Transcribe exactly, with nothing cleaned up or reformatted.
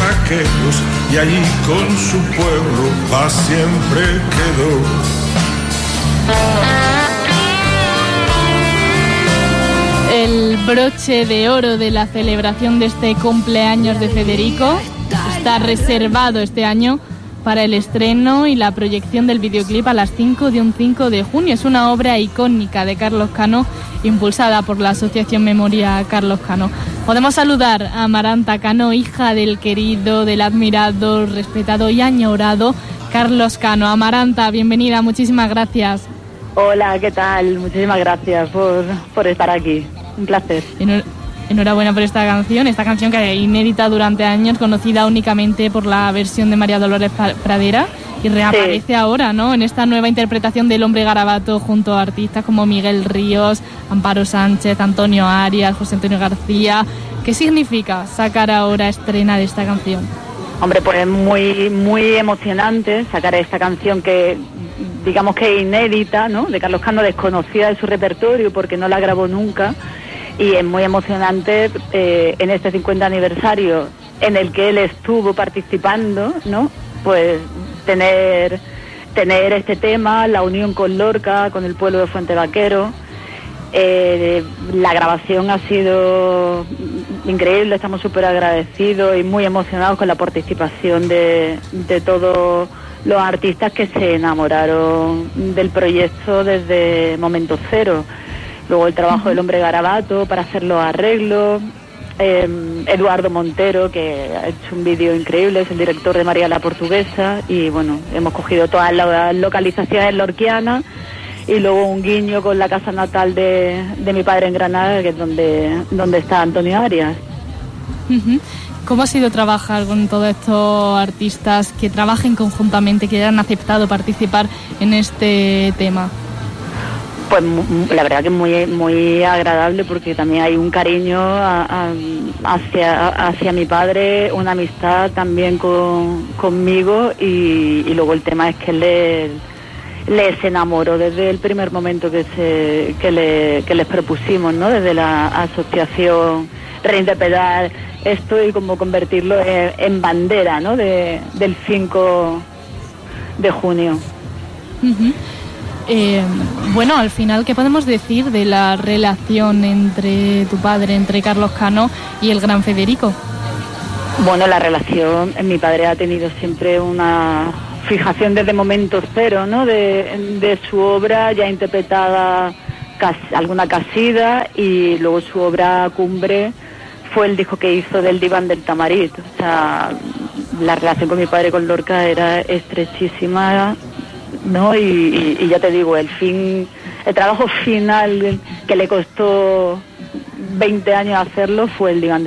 aquellos, y allí con su pueblo pa' siempre quedó. El broche de oro de la celebración de este cumpleaños de Federico está reservado este año para el estreno y la proyección del videoclip a las cinco de un cinco de junio. Es una obra icónica de Carlos Cano, impulsada por la Asociación Memoria Carlos Cano. Podemos saludar a Amaranta Cano, hija del querido, del admirado, respetado y añorado Carlos Cano. Amaranta, bienvenida, muchísimas gracias. Hola, ¿qué tal? Muchísimas gracias por, por estar aquí. Un placer. Enhor- Enhorabuena por esta canción, esta canción que es inédita durante años, conocida únicamente por la versión de María Dolores Pradera, y reaparece sí. ahora, ¿no?, en esta nueva interpretación del Hombre Garabato junto a artistas como Miguel Ríos, Amparo Sánchez, Antonio Arias, José Antonio García. ¿Qué significa sacar ahora estrena de esta canción? Hombre, pues es muy, muy emocionante sacar esta canción que, digamos que es inédita, ¿no?, de Carlos Cano, desconocida de su repertorio porque no la grabó nunca. Y es muy emocionante eh, en este cincuenta aniversario en el que él estuvo participando, ¿no?, pues tener tener este tema, la unión con Lorca, con el pueblo de Fuente Vaquero. Eh, la grabación ha sido increíble, estamos súper agradecidos y muy emocionados con la participación de, de todos los artistas que se enamoraron del proyecto desde momento cero. Luego el trabajo del Hombre Garabato para hacer los arreglos, eh, Eduardo Montero, que ha hecho un vídeo increíble, es el director de María la Portuguesa, y bueno, hemos cogido todas las localizaciones lorquianas y luego un guiño con la casa natal de, de mi padre en Granada, que es donde, donde está Antonio Arias. ¿Cómo ha sido trabajar con todos estos artistas que trabajen conjuntamente, que hayan aceptado participar en este tema? Pues la verdad que es muy muy agradable, porque también hay un cariño a, a, hacia hacia mi padre, una amistad también con, conmigo, y, y luego el tema es que le, les enamoró desde el primer momento que se que, le, que les propusimos, ¿no?, desde la asociación, reinterpretar esto y como convertirlo en, en bandera, ¿no?, de, del cinco de junio. Uh-huh. Eh, bueno, al final, ¿qué podemos decir de la relación entre tu padre, entre Carlos Cano y el gran Federico? Bueno, la relación, mi padre ha tenido siempre una fijación desde momento cero, ¿no?, de, de su obra ya interpretada, cas, alguna casida, y luego su obra cumbre fue el disco que hizo del Diván del Tamarit. O sea, la relación con mi padre con Lorca era estrechísima, ¿no? Y, y, y ya te digo, el fin, el trabajo final que le costó veinte años hacerlo fue el Diván